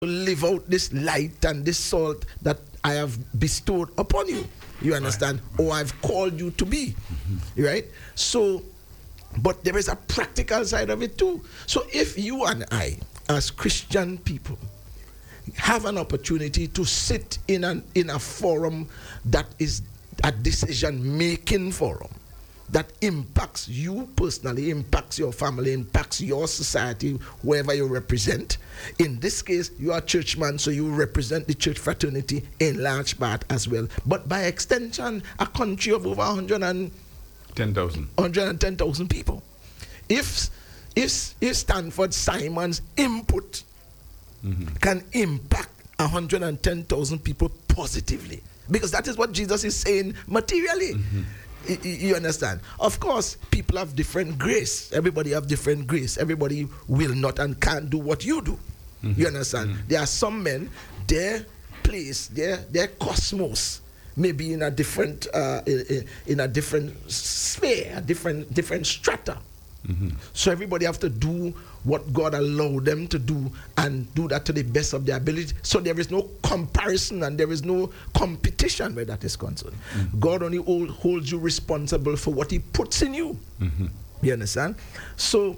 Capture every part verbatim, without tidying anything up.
live out this light and this salt that I have bestowed upon you. You understand? Right. Or I've called you to be. Mm-hmm. Right? So, but there is a practical side of it too. So if you and I, as Christian people, have an opportunity to sit in an in a forum that is a decision-making forum, that impacts you personally, impacts your family, impacts your society, wherever you represent. In this case, you are a churchman, so you represent the church fraternity in large part as well. But by extension, a country of over one hundred ten thousand people. If, if, if Stanford Simon's input mm-hmm. can impact one hundred ten thousand people positively, because that is what Jesus is saying materially. Mm-hmm. You understand? Of course, people have different grace. Everybody have different grace. Everybody will not and can't do what you do. Mm-hmm. You understand? Mm-hmm. There are some men, their place, their their cosmos may be in a different uh, in, in a different sphere, a different different strata. Mm-hmm. So everybody have to do what God allowed them to do and do that to the best of their ability. So there is no comparison and there is no competition where that is concerned. Mm-hmm. God only hold, holds you responsible for what he puts in you. Mm-hmm. You understand? So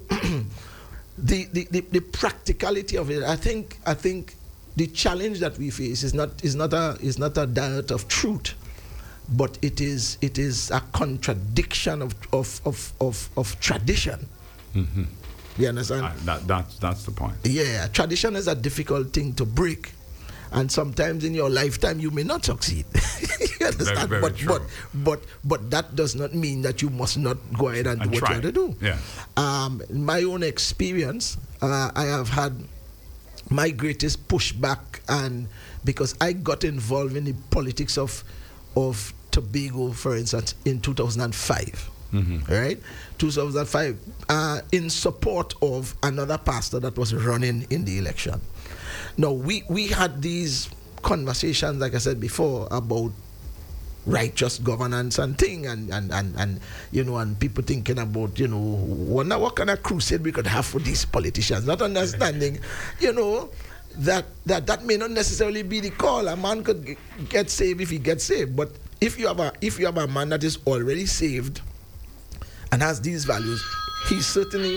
the, the, the, the practicality of it, I think I think the challenge that we face is not is not a is not a diet of truth, but it is it is a contradiction of of of of, of tradition. Mm-hmm. You understand? Uh, that, that's, that's the point. Yeah, tradition is a difficult thing to break. And sometimes in your lifetime you may not succeed. You understand? Very, very but, true. but but but that does not mean that you must not go ahead and, and do what you have to do. Yeah. Um, my own experience, uh, I have had my greatest pushback, and because I got involved in the politics of of Tobago, for instance, in two thousand five. Mm-hmm. Right, two thousand five, uh, in support of another pastor that was running in the election. Now we we had these conversations, like I said before, about righteous governance and thing, and and and, and you know, and people thinking about, you know, wonder what kind of crusade we could have for these politicians, not understanding, you know, that that that may not necessarily be the call. A man could g- get saved if he gets saved, but if you have a if you have a man that is already saved and has these values, he certainly.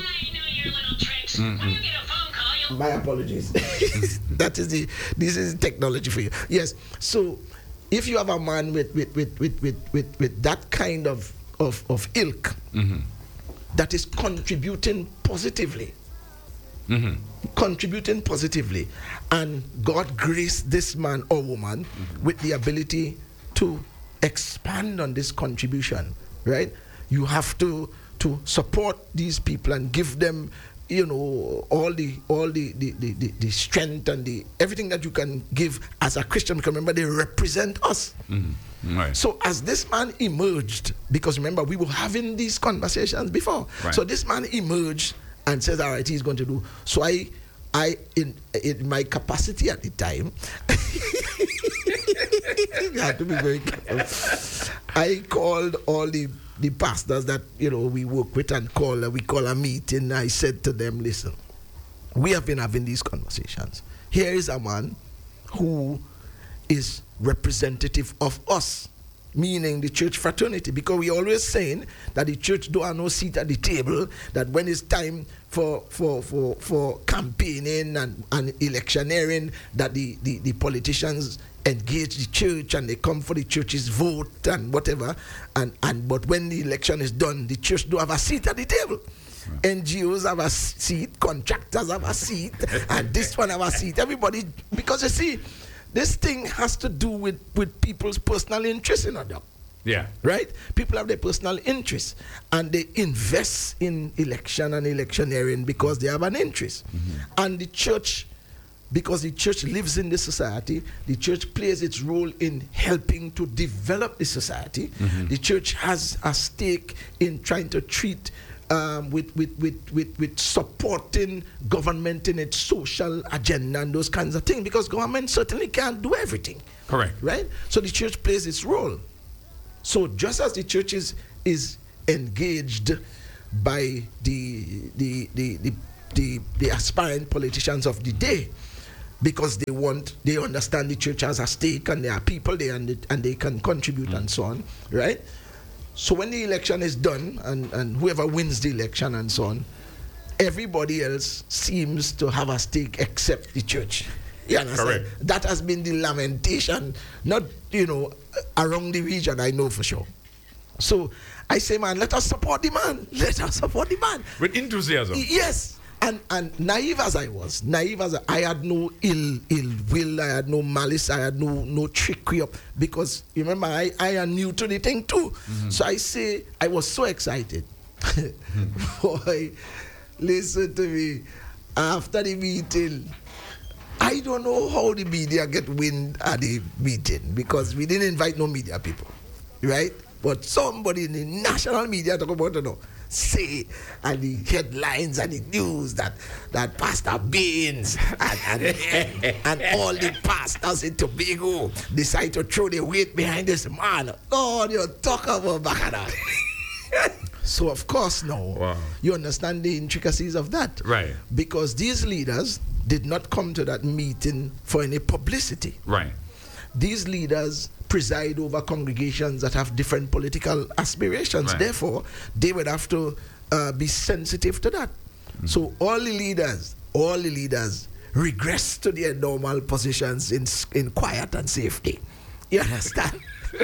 Mm-hmm. My apologies. That is the this is technology for you. Yes. So if you have a man with with with with with, with, with that kind of of, of ilk, mm-hmm. that is contributing positively. Mm-hmm. Contributing positively, and God graced this man or woman mm-hmm. with the ability to expand on this contribution, right? You have to to support these people and give them, you know, all the all the the, the, the, the strength and the everything that you can give as a Christian, because remember they represent us. Mm-hmm. Right. So as this man emerged, because remember we were having these conversations before, right. So this man emerged and says, all right, he's going to do. So I I in in my capacity at the time, you have to be very careful. I called all the the pastors that, you know, we work with and call uh, we call a meeting. I said to them, listen, we have been having these conversations. Here is a man who is representative of us, meaning the church fraternity, because we always saying that the church don't have no seat at the table, that when it's time for for for, for campaigning and, and electioneering, that the, the, the politicians engage the church and they come for the church's vote and whatever, and, and but when the election is done, the church don't have a seat at the table. Right. N G Os have a seat, contractors have a seat, and this one have a seat. Everybody, because you see, this thing has to do with, with people's personal interests in it. Yeah. Right? People have their personal interests and they invest in election and electioneering because they have an interest. Mm-hmm. And the church, because the church lives in the society, the church plays its role in helping to develop the society. Mm-hmm. The church has a stake in trying to treat Um, with, with, with, with, with supporting government in its social agenda and those kinds of things, because government certainly can't do everything. Correct. Right? So the church plays its role. So just as the church is, is engaged by the, the, the, the, the, the aspiring politicians of the day, because they want, they understand the church has a stake and there are people there and, it, and they can contribute mm. and so on, right? So when the election is done and, and whoever wins the election and so on, everybody else seems to have a stake except the church. You understand? Correct. That has been the lamentation, not, you know, around the region, I know for sure. So I say, man, let us support the man. Let us support the man. With enthusiasm. Yes. And and naive as I was, naive as I, I had no ill ill will, I had no malice, I had no no trickery up, because remember I, I am new to the thing too. Mm-hmm. So I say I was so excited. Mm-hmm. Boy, listen to me. After the meeting, I don't know how the media get wind at the meeting, because we didn't invite no media people, right? But somebody in the national media talk about it now. Say and the headlines and the news that that Pastor Baines and, and, and all the pastors in Tobago decide to throw their weight behind this man. Oh, you talk about Bacana. So of course now wow. you understand the intricacies of that, right? Because these leaders did not come to that meeting for any publicity, right? These leaders preside over congregations that have different political aspirations. Right. Therefore, they would have to uh, be sensitive to that. Mm-hmm. So all the leaders, all the leaders regress to their normal positions in in quiet and safety. You understand?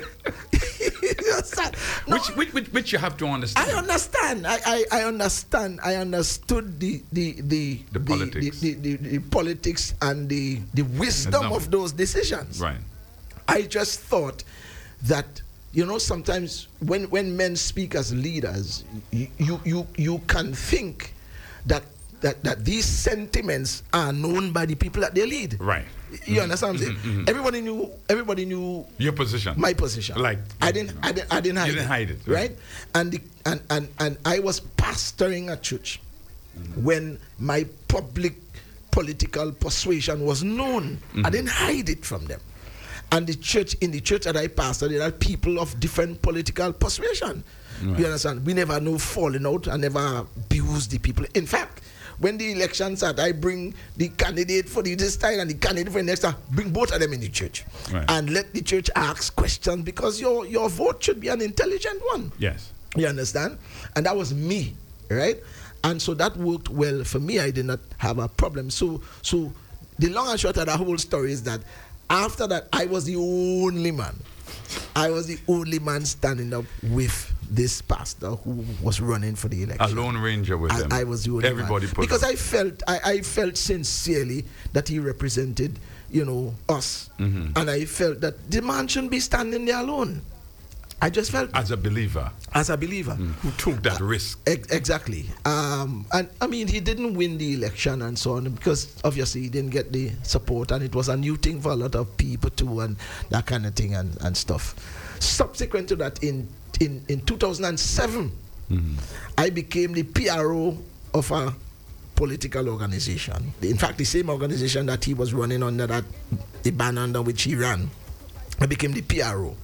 You understand? No, which, which, which, which you have to understand. I understand. I, I, I understand. I understood the the the, the, the politics, the, the, the, the politics and the the wisdom of those decisions. Right. I just thought that, you know, sometimes when, when men speak as leaders, you, you, you, you can think that, that that these sentiments are known by the people that they lead. Right. You mm-hmm. understand what I'm saying? Mm-hmm. Everybody knew everybody knew your position. My position. Like I didn't I didn't I didn't hide you didn't it. hide it. Right? right? And the, and, and and I was pastoring a church mm-hmm. when my public political persuasion was known. Mm-hmm. I didn't hide it from them. And the church, in the church that I pastor, there are people of different political persuasion. Right. You understand? We never know falling out and never abuse the people. In fact, when the elections start, I bring the candidate for the this time and the candidate for the next time, bring both of them in the church. Right. And let the church ask questions, because your, your vote should be an intelligent one. Yes. You understand? And that was me, right? And so that worked well for me. I did not have a problem. So, so the long and short of the whole story is that after that, I was the only man. I was the only man standing up with this pastor who was running for the election. A lone ranger with him. I, I was the only Everybody man. put Because up. I felt, I, I felt sincerely that he represented, you know, us. Mm-hmm. And I felt that the man shouldn't be standing there alone. I just felt as a believer, as a believer mm, who took that uh, risk. Ex- exactly. Um, and I mean, he didn't win the election and so on, because obviously he didn't get the support, and it was a new thing for a lot of people too, and that kind of thing and, and stuff. Subsequent to that, in in, in two thousand seven, mm-hmm. I became the P R O of a political organization. In fact, the same organization that he was running under, that the banner under which he ran. I became the P R O.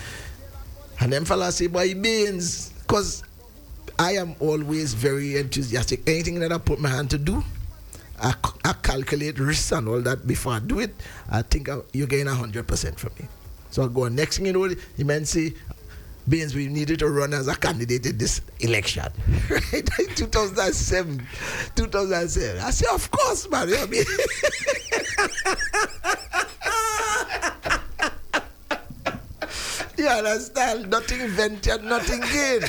And them fellas say, boy, Baines, because I am always very enthusiastic. Anything that I put my hand to do, I, I calculate risks and all that before I do it. I think I, you're getting one hundred percent from me. So I go on. Next thing you know, the man say, Baines, we needed to run as a candidate in this election. Right? two thousand seven. two thousand seven. I say, of course, man. You know what I mean? You understand? Nothing ventured, nothing gained.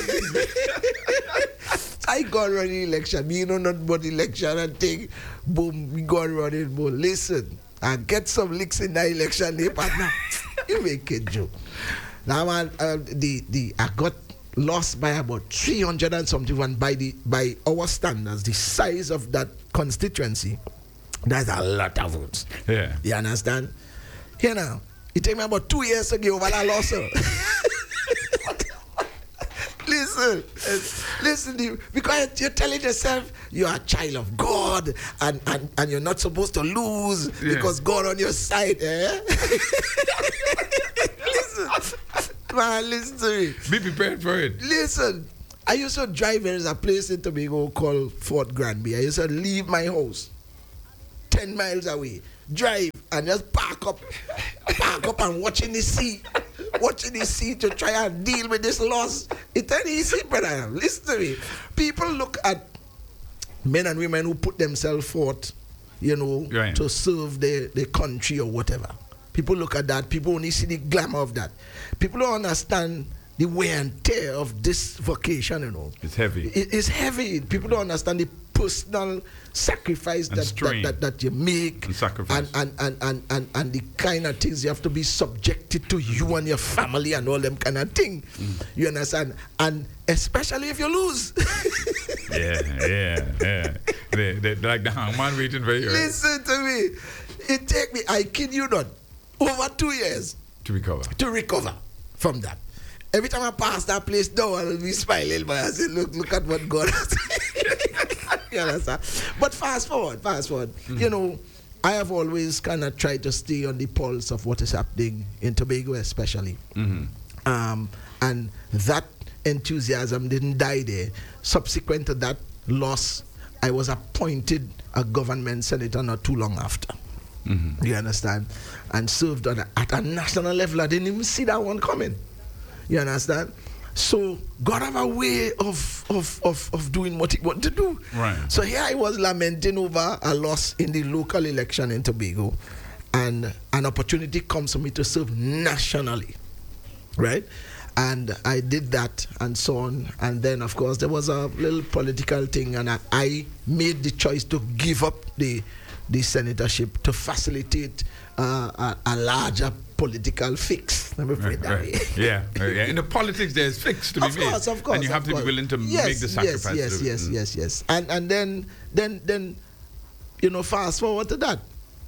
I go and run the election. Me, you know, not about the election and thing. Boom, we go and run it. Boom. Listen, I get some licks in the election. Day, but now, you make it joke. Now, man, uh, the, the, I got lost by about three hundred and something. And by, the, by our standards, the size of that constituency, that's a lot of votes. Yeah. You understand? Here now. It took me about two years to get over that lawsuit. Listen, listen, because you're telling yourself you're a child of God and, and, and you're not supposed to lose yeah. because God on your side, eh? Listen, man, listen to me. Be prepared for it. Listen, I used to drive. There's a place in Tobago called Fort Granby. I used to leave my house ten miles away, drive and just park up, park up and watching the sea, watching the sea to try and deal with this loss. It's an easy, brother. Listen to me. People look at men and women who put themselves forth, you know, right. to serve their, their country or whatever. People look at that. People only see the glamour of that. People don't understand the wear and tear of this vocation, you know. It's heavy. It, it's heavy. People don't understand the personal sacrifice And that, strain. that, that that you make And sacrifice. and, and, and, and, and, and the kind of things you have to be subjected to, you and your family and all them kind of thing. Mm. You understand? And especially if you lose. yeah, yeah, yeah. They, they, like the hangman waiting for you. Listen to me. It take me, I kid you not, over two years To recover. to recover from that. Every time I pass that place now, I'll be smiling, but I say, look, look at what God has done. You understand? But fast forward, fast forward. Mm-hmm. You know, I have always kind of tried to stay on the pulse of what is happening in Tobago, especially. Mm-hmm. Um, and that enthusiasm didn't die there. Subsequent to that loss, I was appointed a government senator not too long after. Mm-hmm. You understand? And served on a, at a national level. I didn't even see that one coming. You understand? So God have a way of, of, of, of doing what he wanted to do. Right. So here I was lamenting over a loss in the local election in Tobago, and an opportunity comes for me to serve nationally. Right? And I did that and so on. And then, of course, there was a little political thing, and I, I made the choice to give up the, the senatorship to facilitate uh, a, a larger political fix. Let me put it that Right. way. Yeah, uh, yeah. In the politics, there's fix to be Of made. course, of course. And you have of to course. be willing to yes, make the sacrifice. Yes, to yes, it. yes, Mm. yes, yes. And and then then then you know, fast forward to that.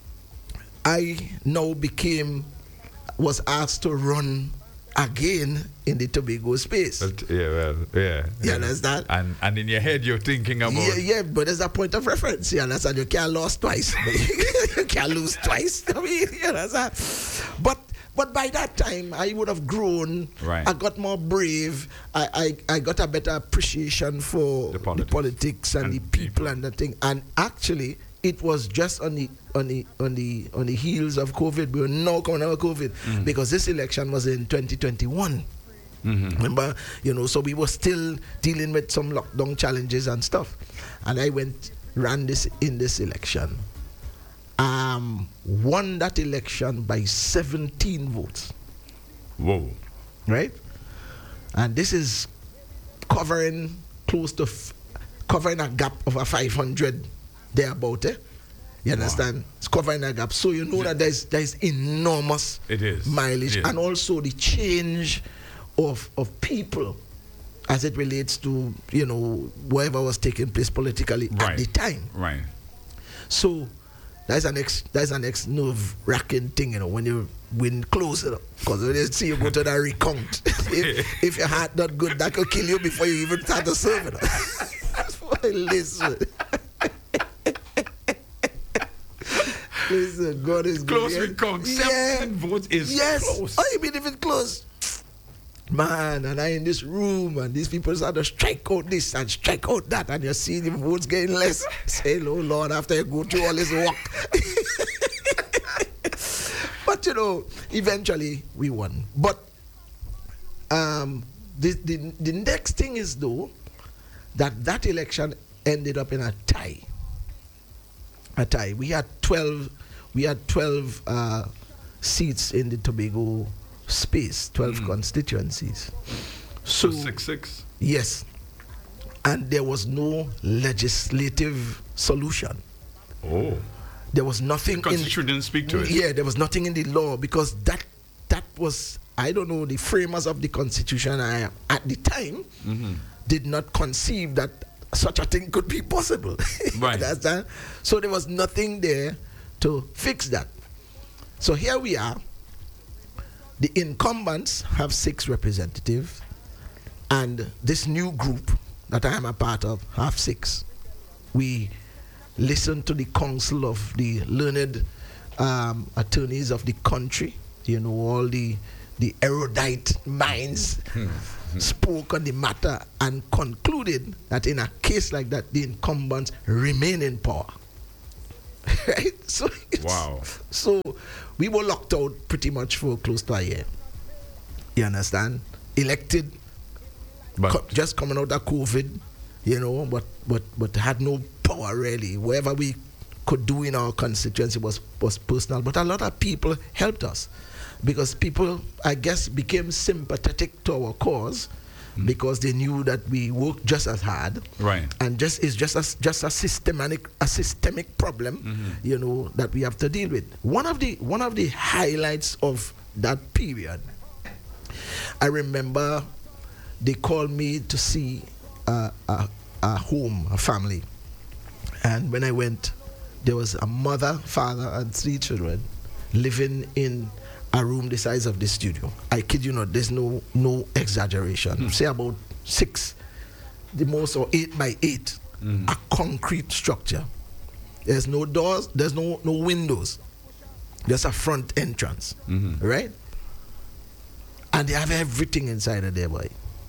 I now became was asked to run again in the Tobago space. But, yeah, well, yeah. You yeah. understand? And and in your head, you're thinking about. Yeah, yeah, but there's a point of reference. You understand? You can't lose twice. You can't lose twice. I mean, you understand? But but by that time, I would have grown. Right. I got more brave. I, I, I got a better appreciation for The the politics. politics, and, And the people, people. and the thing. And actually, it was just on the on the on the on the heels of COVID. We were now coming out of COVID Mm. because this election was in twenty twenty-one. Mhm. Remember, you know, so we were still dealing with some lockdown challenges and stuff. And I went, ran this in this election. Um, won that election by seventeen votes, Whoa. right? And this is covering close to, f- covering a gap of a five hundred thereabout, eh? You understand? It's covering a gap. So you know that there's there's enormous It is. mileage, It is. and also the change of of people as it relates to, you know, whatever was taking place politically at Right. the time. Right. So that's an ex that's an ex nerve wracking thing, you know, when you win close, you know, because when they see you go to that recount, if, if your heart not good, that could kill you before you even start to serve, you know. Listen. Listen, God is good. Close yeah. recount. Yeah. Seven votes is Yes. close. Oh, you mean if it's close? Man, and I in this room, and these people start to strike out this and strike out that, and you see the votes getting less. Say, oh Lord, after you go through all this work. But you know, eventually we won. But um, the, the the next thing is though that that election ended up in a tie. A tie. We had twelve. We had twelve uh, seats in the Tobago space. Twelve Mm. constituencies. So So six six. yes, and there was no legislative solution. Oh. There was nothing The in Constitution didn't speak to it. Yeah, there was nothing in the law because that that was, I don't know, the framers of the Constitution I, at the time Mhm. did not conceive that such a thing could be possible. Right. Understand? So there was nothing there to fix that. So here we are. The incumbents have six representatives, and this new group that I am a part of have six. We listen to the counsel of the learned um, attorneys of the country. You know, all the the erudite minds spoke on the matter and concluded that in a case like that, the incumbents remain in power. Right? So it's- Wow. So we were locked out pretty much for close to a year. You understand? Elected, But co- just coming out of COVID, you know, but but but had no power really. Whatever we could do in our constituency was was personal. But a lot of people helped us because people, I guess, became sympathetic to our cause because they knew that we worked just as hard. Right. And just it's just a just a systematic a systemic problem, Mhm. you know, that we have to deal with. One of the one of the highlights of that period, I remember they called me to see uh, a, a home, a family. And when I went, there was a mother, father, and three children living in a room the size of this studio. I kid you not, there's no no exaggeration. Hmm. Say about six, the most, or eight by eight, Mhm. a concrete structure. There's no doors, there's no no windows. There's a front entrance, Mhm. right? And they have everything inside of there, boy.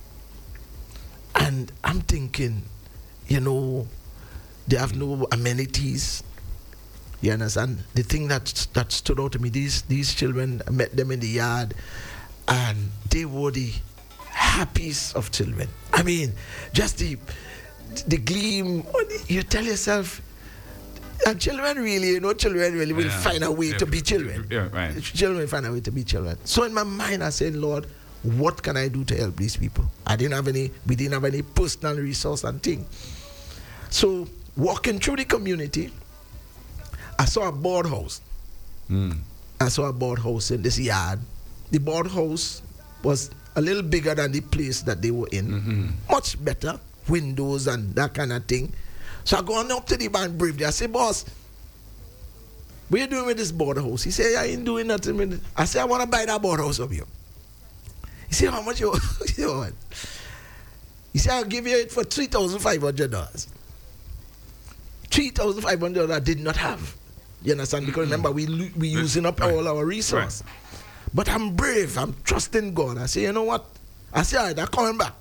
And I'm thinking, you know, they have no amenities. You understand? The thing that that stood out to me, these these children, I met them in the yard, and they were the happiest of children. I mean, just the the gleam. You tell yourself, and children really, you know, children really will Yeah. find a way Yeah. to be children. Yeah, right. Children will find a way to be children. So in my mind, I said, Lord, what can I do to help these people? I didn't have any, we didn't have any personal resource and thing. So walking through the community, I saw a board house. Mm. I saw a board house in this yard. The board house was a little bigger than the place that they were in. Mhm. Much better, windows and that kind of thing. So I go on up to the man briefly. I say, boss, what you doing with this board house? He said, I ain't doing nothing with it. I said, I want to buy that board house of you. He said, how much you, you want? He said, I'll give you it for three thousand five hundred dollars. three thousand five hundred dollars I did not have. You understand? Because remember, we lo- we using up Right. all our resources. But I'm brave. I'm trusting God. I say, you know what? I say, all right, I'm coming back.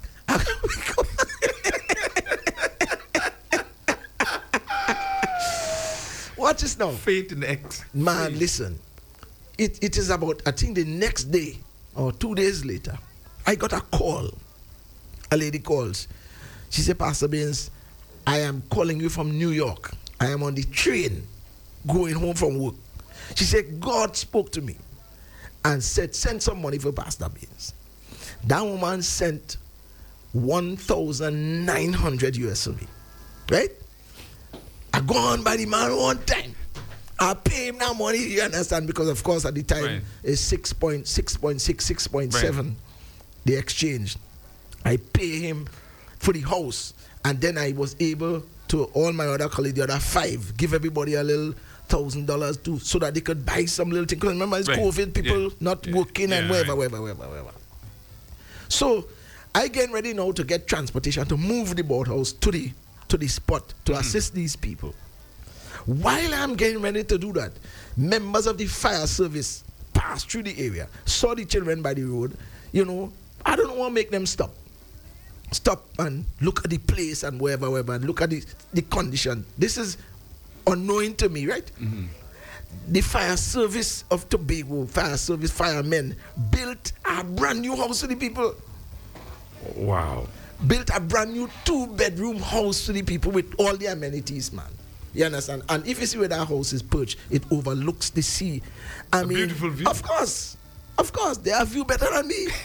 Watch this now. Faith in X. Man, Faith. listen. It, it is about, I think the next day or two days later, I got a call. A lady calls. She said, Pastor Baines, I am calling you from New York. I am on the train going home from work. She said, God spoke to me and said, send some money for Pastor Baines. That woman sent one thousand nine hundred U S for me. Right? I go on by the man one time. I pay him that money, you understand? Because of course at the time Right. it's six point six point six, six point seven, Right. the exchange. I pay him for the house, and then I was able to all my other colleagues, the other five, give everybody a little thousand dollars too, so that they could buy some little thing. Because remember, it's Right. COVID, people Yeah. not Yeah. working and Yeah, wherever, right. wherever, wherever, wherever. So I get ready now to get transportation to move the boathouse to the to the spot to assist these people. While I'm getting ready to do that, members of the fire service passed through the area, saw the children by the road. You know, I don't want to make them stop. Stop and look at the place and wherever, wherever, and look at the, the condition. This is unknown to me, right? Mhm. The fire service of Tobago, fire service firemen, built a brand new house for the people. Wow. Built a brand new two-bedroom house to the people with all the amenities, man. You understand? And if you see where that house is perched, it overlooks the sea. I A mean, beautiful view. Of course. Of course. They have view better than me.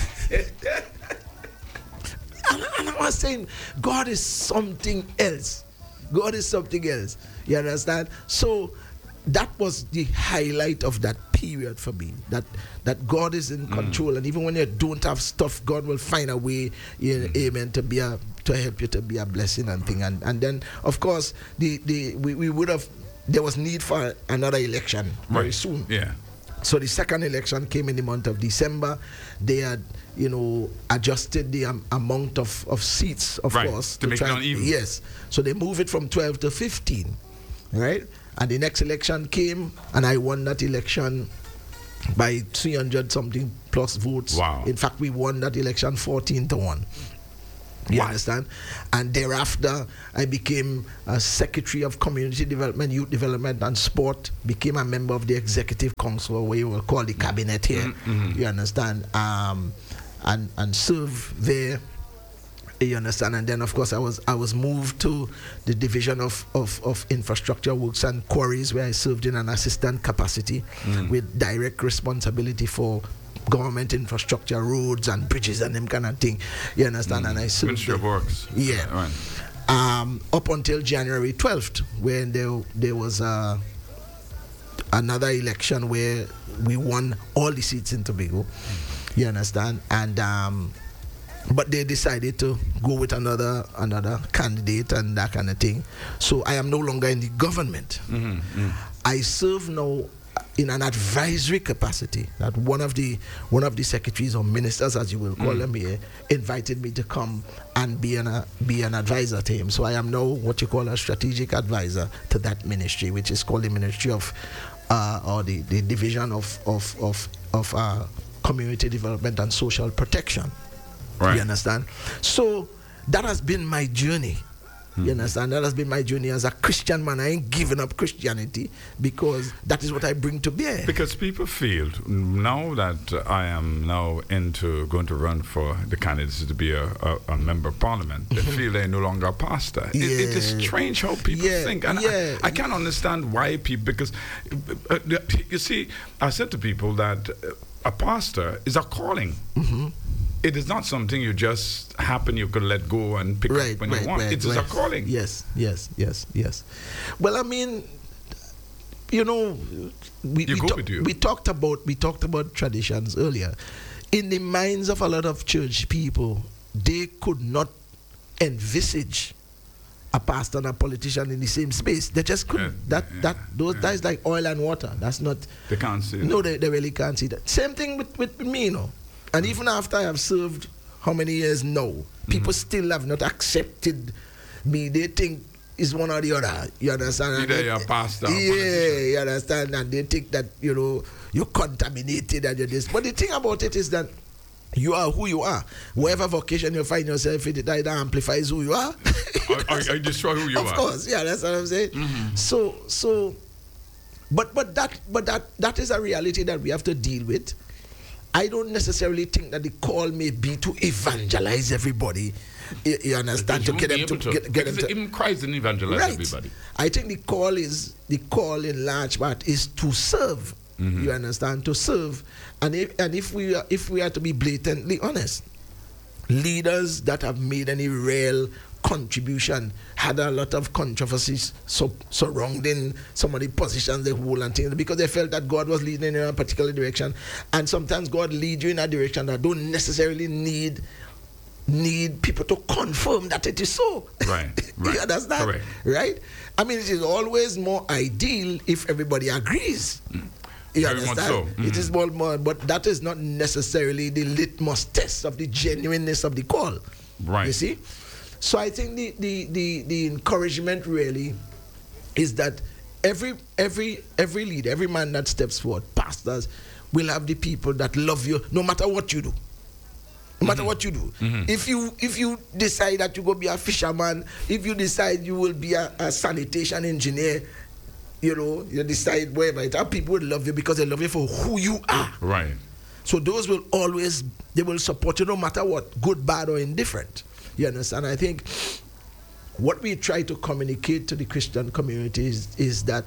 and, and I was saying, God is something else. God is something else. You understand? So that was the highlight of that period for me. That that God is in control, and even when you don't have stuff, God will find a way, you know, amen, to be a to help you to be a blessing and thing. And and then of course the the we, we would have there was need for another election very Right. soon. Yeah. So the second election came in the month of December. They had, you know, adjusted the um, amount of, of seats, of Right, course. to make it uneven. Yes. So they moved it from twelve to fifteen, right? And the next election came, and I won that election by three hundred something plus votes. Wow. In fact, we won that election fourteen to one. You Wow. understand? And thereafter, I became a Secretary of Community Development, Youth Development and Sport, became a member of the Executive Council, where you will call the cabinet here. Mm-hmm. You understand? Um, and and serve there. You understand? And then, of course, I was I was moved to the Division of, of, of Infrastructure Works and Quarries, where I served in an assistant capacity Mm. with direct responsibility for government infrastructure, roads and bridges and them kind of thing. You understand? And I served Ministry of there. Works. Yeah. Right. Um, up until January twelfth, when there there was uh, another election where we won all the seats in Tobago. You understand? And um, but they decided to go with another another candidate and that kind of thing. So I am no longer in the government. Mm-hmm. Mm. I serve now in an advisory capacity. That one of the one of the secretaries or ministers, as you will call Mm. them here, invited me to come and be an uh, be an advisor to him. So I am now what you call a strategic advisor to that ministry, which is called the Ministry of uh, or the, the Division of of of of uh, Community Development and Social Protection. Right. You understand? So that has been my journey. You understand? That has been my journey as a Christian man. I ain't giving up Christianity because that is what I bring to bear. Because people feel now that uh, I am now into going to run for the candidacy to be a, a, a member of parliament, they feel they're no longer a pastor. It, it is Yeah. strange how people Yeah, think. And yeah. I, I can't understand why people, because uh, uh, you see, I said to people that uh, a pastor is a calling. Mm-hmm. It is not something you just happen you could let go and pick Right, up when right, you want. right, it is right. a calling. Yes, yes, yes, yes. Well, I mean, you know, we You we, go talk- with you. we talked about we talked about traditions earlier. In the minds of a lot of church people, they could not envisage a pastor and a politician in the same space. They just couldn't. Yeah, that yeah, that those yeah. that is like oil and water. That's not. They can't see No, that. they, they really can't see that. Same thing with, with me, you know. And even after I have served how many years now, people still have not accepted me. They think it's one or the other. You understand? And Either they- you're a pastor or Yeah, politician. you understand? And they think that, you know, you're contaminated and you're this. But the thing about it is that you are who you are. Whatever vocation you find yourself in, it either amplifies who you are. Or, or, or destroy who you of are. course, yeah, that's what I'm saying. So, so, but but that but that that is a reality that we have to deal with. I don't necessarily think that the call may be to evangelize everybody. You, you understand? You To get won't them be to, able get, get them Because to even Christ didn't evangelize right. everybody. I think the call is the call in large part is to serve. You understand? To serve, and if and if we are, if we are to be blatantly honest, leaders that have made any real contribution had a lot of controversies so, surrounding some of the positions they hold and things because they felt that God was leading in a particular direction, and sometimes God leads you in a direction that don't necessarily need need people to confirm that it is so. Right, You right. understand? Correct. Right? I mean, it is always more ideal if everybody agrees. You Very much understand? so. It Mhm. is more, more, but that is not necessarily the litmus test of the genuineness of the call. Right. You see? So I think the, the, the, the encouragement really is that every every every leader, every man that steps forward, pastors, will have the people that love you no matter what you do. No matter what you do. If you if you decide that you go be a fisherman, if you decide you will be a, a sanitation engineer, you know, you decide wherever it are, people will love you because they love you for who you are. Right. So those will always, they will support you no matter what, good, bad, or indifferent. You understand? I think what we try to communicate to the Christian community is, is that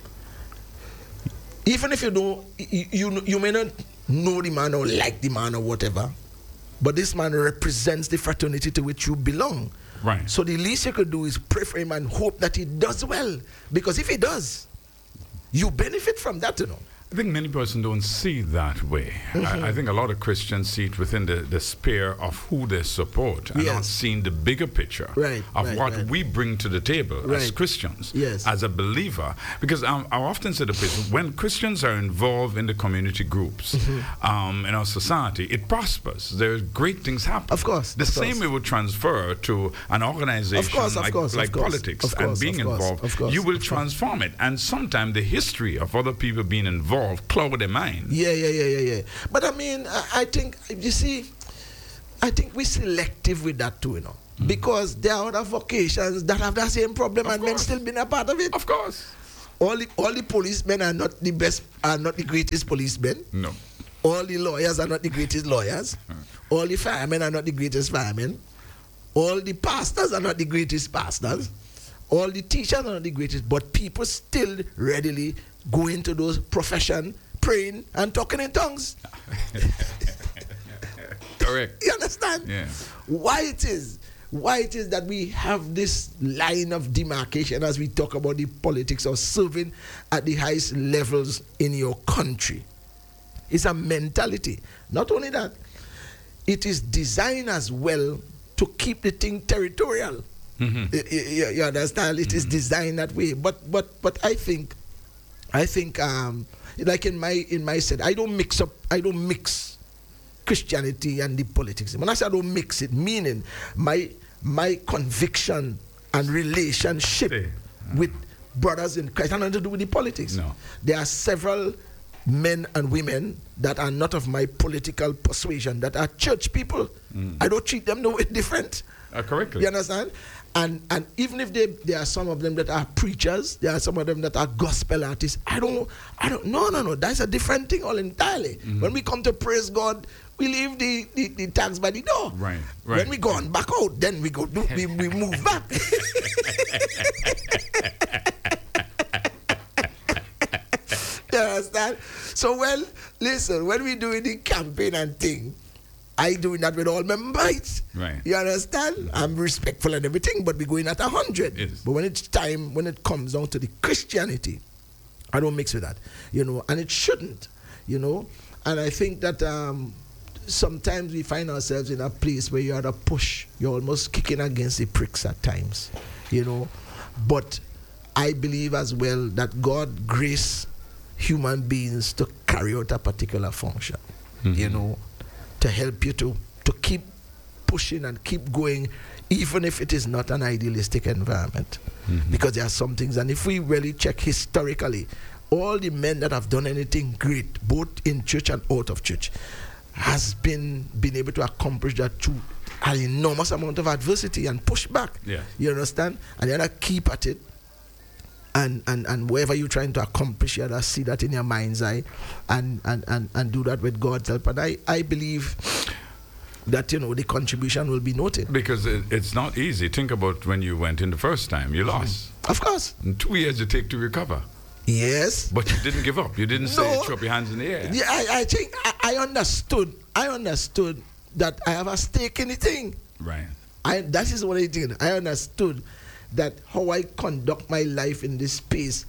even if you don't, you, you, you may not know the man or like the man or whatever, but this man represents the fraternity to which you belong. Right. So the least you could do is pray for him and hope that he does well. Because if he does, you benefit from that, you know. I think many persons don't see it that way. I, I think a lot of Christians see it within the, the sphere of who they support and Yes. not seeing the bigger picture Right, of right, what right. we bring to the table as Right. Christians, Yes. as a believer. Because um, I often say to people, when Christians are involved in the community groups Mm-hmm. um, in our society, it prospers. There's great things happen. Of course, The of same course. way would transfer to an organization Of course, of like, course, of like course, politics of and course, being of course, involved. of course, you will of course. transform it. And sometimes the history of other people being involved cloud their mind. Yeah, yeah, yeah, yeah, yeah. But I mean, I, I think, you see, I think we're selective with that too, you know. because there are other vocations that have the same problem Of and men course. still being a part of it. Of course. All the all the policemen are not the best, are not the greatest policemen. No. All the lawyers are not the greatest lawyers. All the firemen are not the greatest firemen. All the pastors are not the greatest pastors. All the teachers are not the greatest. But people still readily go into those professions, praying and talking in tongues. Correct. You understand? Yeah. Why it is? Why it is that we have this line of demarcation as we talk about the politics of serving at the highest levels in your country? It's a mentality. Not only that, it is designed as well to keep the thing territorial. Mm-hmm. You, you- you understand? It mm-hmm. is designed that way. But but but I think, I think um, like in my in my set, I don't mix up. I don't mix Christianity and the politics. When I say I don't mix it, meaning my my conviction and relationship Hey. with brothers in Christ has nothing to do with the politics. No. There are several men and women that are not of my political persuasion, that are church people. Mm. I don't treat them no way different. Uh, correctly. You understand? And and even if they there are some of them that are preachers, there are some of them that are gospel artists. I don't I don't no no no that's a different thing all entirely. Mm-hmm. When we come to praise God, we leave the, the, the tags by the door. Right, right. When we go on back out, then we go do, we, we move back. You understand? So well, listen, when we doing the campaign and thing, I doing that with all my might. Right. You understand? I'm respectful and everything, but we're going at a hundred. Yes. But when it's time, when it comes down to the Christianity, I don't mix with that. You know, and it shouldn't. You know, and I think that um, sometimes we find ourselves in a place where you're at a push. You're almost kicking against the pricks at times. You know, but I believe as well that God grace human beings to carry out a particular function. Mm-hmm. You know, to help you to to keep pushing and keep going, even if it is not an idealistic environment. Mm-hmm. Because there are some things, and if we really check historically, all the men that have done anything great, both in church and out of church, has been been able to accomplish that through an enormous amount of adversity and pushback. Yeah. You understand? And you have to keep at it. And, and and wherever you're trying to accomplish, you have to see that in your mind's eye and, and, and, and do that with God's help. And I, I believe that, you know, the contribution will be noted. Because it, it's not easy. Think about when you went in the first time. You lost. Of course. And two years it take to recover. Yes. But you didn't give up. You didn't say No. throw up your hands in the air. Yeah, I, I think I, I understood. I understood that I have a stake in the thing. Right. I that is what I did. I understood that how I conduct my life in this space,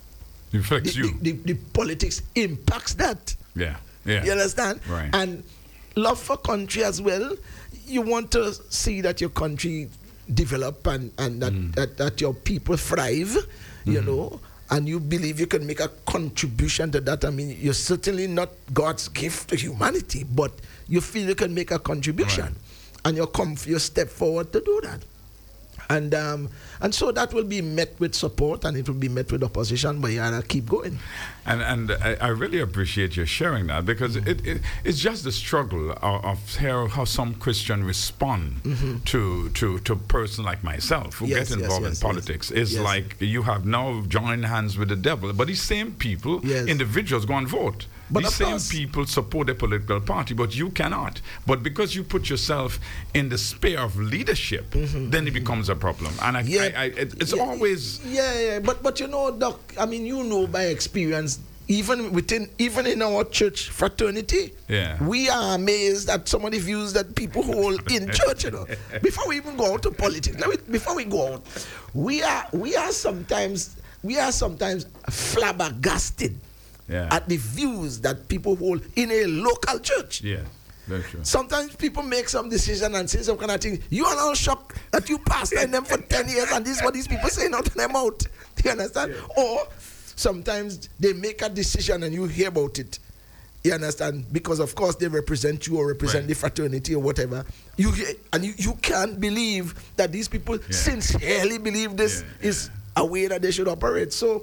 It affects the, you. the, the, the politics impacts that. Yeah. Yeah. You understand? Right. And love for country as well. You want to see that your country develop and, and that, Mm. that, that your people thrive, you Mhm. know, and you believe you can make a contribution to that. I mean, you're certainly not God's gift to humanity, but you feel you can make a contribution. Right. And you come, you step forward to do that. And um, and so that will be met with support and it will be met with opposition, but you gotta keep going. And and I, I really appreciate you sharing that because it, it it's just the struggle of, of how, how some Christians respond Mm-hmm. to to to a person like myself who Yes, get yes, involved yes, in yes. politics. It's Yes. like you have now joined hands with the devil, but these same people, Yes. individuals, go and vote. But These of same course. people support a political party, but you cannot. But because you put yourself in the sphere of leadership, then it becomes a problem. And I, Mm-hmm. Yeah. I, I, it, it's Yeah, always yeah, yeah. But but you know, Doc, I mean, you know by experience, even within even in our church fraternity, Yeah. we are amazed at some of the views that people hold in church, you know. Before we even go out to politics, let me, before we go out, we are we are sometimes we are sometimes flabbergasted Yeah. at the views that people hold in a local church. yeah, very true. Sometimes people make some decision and say some kind of thing. You are all shocked that you pastor in them for ten years and this is what these people say out of their mouth. Do you understand? Or sometimes they make a decision and you hear about it. You understand? Because of course they represent you or represent Right. the fraternity or whatever. You hear, and you, you can't believe that these people Yeah. sincerely believe this Yeah, is a way that they should operate. So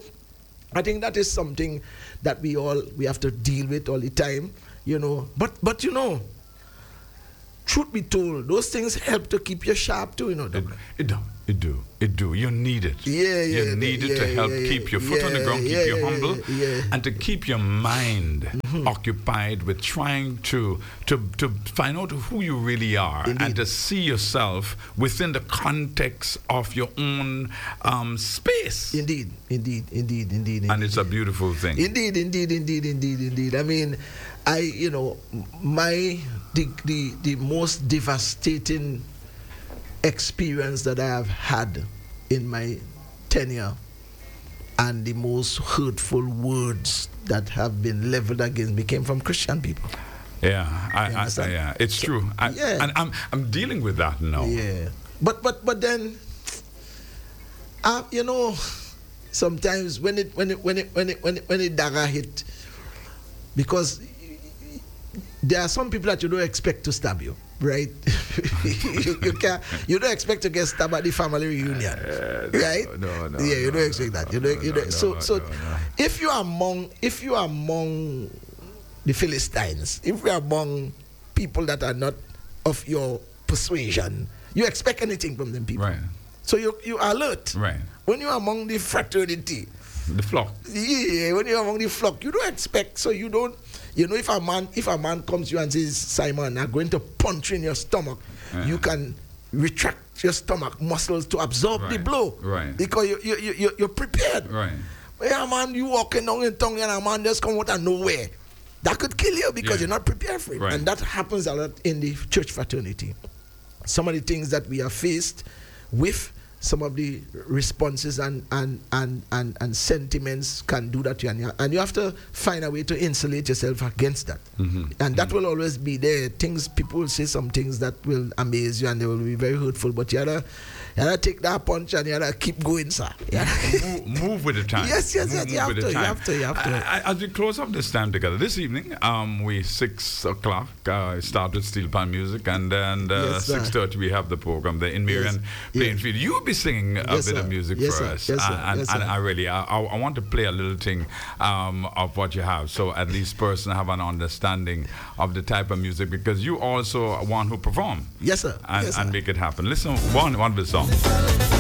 I think that is something that we all we have to deal with all the time, you know. But but you know, truth be told, those things help to keep you sharp too, you know. It, it do, it do, it do. You need it. Yeah, yeah. You need yeah, it to help yeah, keep your foot yeah, on the ground, keep yeah, you yeah, humble, yeah, yeah. and to keep your mind mm-hmm. occupied with trying to to to find out who you really are. Indeed. And to see yourself within the context of your own um, space. Indeed, indeed, indeed, indeed. And it's a beautiful thing. Indeed, indeed, indeed, indeed, indeed. I mean, I, you know, my the the, the most devastating experience that I have had in my tenure, and the most hurtful words that have been leveled against me came from Christian people. Yeah, I, I, I, yeah, it's so, true. I, yeah. And I'm I'm dealing with that now. Yeah, but but but then, uh, you know, sometimes when it when it when it when it when it when it dagger hit, because there are some people that you don't expect to stab you, right? you, you can't. You don't expect to get stabbed at the family reunion, uh, right? No, no. Yeah, you no, don't expect no, that. You no, don't. You no, don't. So, no, so, no, no. if you are among, if you are among the Philistines, if you are among people that are not of your persuasion, you expect anything from them people. Right. So you you are alert. Right. When you are among the fraternity, the flock. Yeah, when you're among the flock, you don't expect. So you don't. You know, if a man if a man comes to you and says, Simon, I'm going to punch you in your stomach, yeah. you can retract your stomach muscles to absorb right. the blow. Right. Because you, you, you, you're prepared. Right. But yeah, man, you walking down in tongue and a man just come out of nowhere. That could kill you because yeah. you're not prepared for it. Right. And that happens a lot in the church fraternity. Some of the things that we are faced with, some of the responses and and, and, and, and sentiments can do that to you. And, you. and you have to find a way to insulate yourself against that. Mm-hmm. And that mm-hmm. will always be there. Things, people will say some things that will amaze you and they will be very hurtful. But you gotta, you gotta take that punch and you gotta keep going, sir. move, move with the time. Yes, yes, yes. Move You have, to, you have to, you have to. I, I, as we close up this time together, this evening, um, we six o'clock uh, start with Steel Pan Music, and then uh, yes, six thirty we have the program there in Marion yes. Plainfield. Yes. You'll be singing a yes, bit sir. of music yes, for sir. us, yes, sir. and, yes, and sir. I really, I, I want to play a little thing um, of what you have, so at least person have an understanding of the type of music, because you also are one who perform. Yes, sir. And, yes, sir. and make it happen. Listen, one one bit song.